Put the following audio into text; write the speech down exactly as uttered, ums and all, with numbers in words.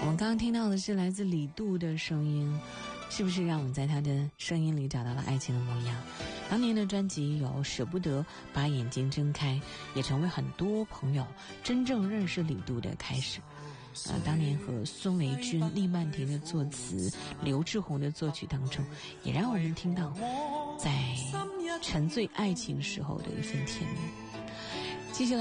我们刚刚听到的是来自李杜的声音，是不是让我们在他的声音里找到了爱情的模样？当年的专辑有《舍不得把眼睛睁开》，也成为很多朋友真正认识李杜的开始。呃，当年和孙维军、厉曼婷的作词、刘志宏的作曲当中，也让我们听到在沉醉爱情时候的一份甜蜜。接下来